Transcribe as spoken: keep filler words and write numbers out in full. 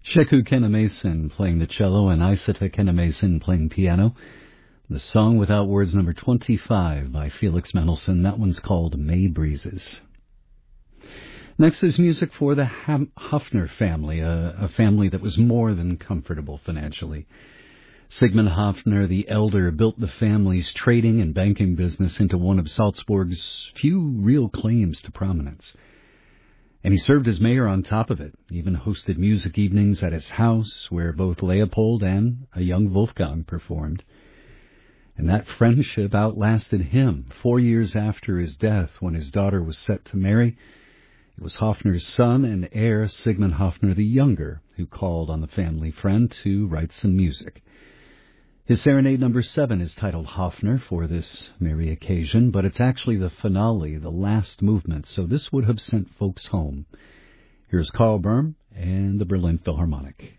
Sheku Kenna-Mason playing the cello and Isata Kenna-Mason playing piano. The song without words, number twenty-five by Felix Mendelssohn. That one's called May Breezes. Next is music for the Hofner family, a, a family that was more than comfortable financially. Sigmund Hofner, the elder, built the family's trading and banking business into one of Salzburg's few real claims to prominence. And he served as mayor on top of it, even hosted music evenings at his house where both Leopold and a young Wolfgang performed. And that friendship outlasted him. Four years after his death, when his daughter was set to marry, it was Hofner's son and heir, Sigmund Hofner the Younger, who called on the family friend to write some music. His serenade number seven is titled Hofner for this merry occasion, but it's actually the finale, the last movement, so this would have sent folks home. Here's Karl Böhm and the Berlin Philharmonic.